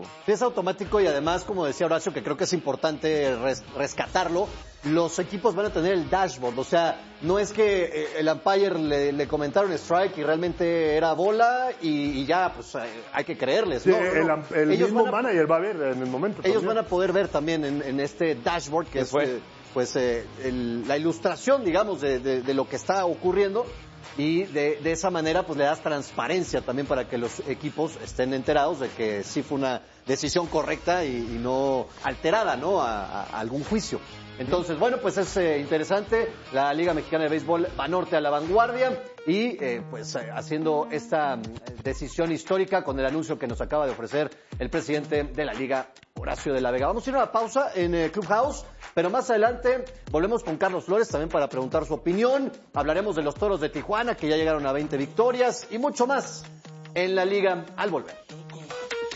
Sí, es automático y además, como decía Horacio, que creo que es importante rescatarlo, los equipos van a tener el dashboard, o sea, no es que el umpire le comentaron strike y realmente era bola y ya, pues hay que creerles, Sí, ¿no? el mismo manager va a ver en el momento. Ellos también. van a poder ver también en este dashboard, que es la ilustración, digamos, de lo que está ocurriendo. Y de esa manera pues le das transparencia también para que los equipos estén enterados de que sí fue una decisión correcta y no alterada, ¿no? A algún juicio. Entonces, bueno, pues es interesante. La Liga Mexicana de Béisbol va norte a la vanguardia y haciendo esta decisión histórica con el anuncio que nos acaba de ofrecer el presidente de la Liga, Horacio de la Vega. Vamos a ir a una pausa en Clubhouse, pero más adelante volvemos con Carlos Flores también para preguntar su opinión. Hablaremos de los Toros de Tijuana, que ya llegaron a 20 victorias y mucho más en la Liga al volver.